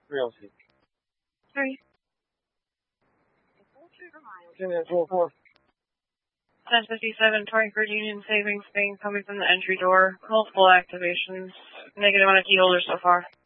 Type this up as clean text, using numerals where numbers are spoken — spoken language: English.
306. 3. 10-4. 1057, Torringford Union Savings Bank coming from the entry door. Multiple activations. Negative on a key holder so far.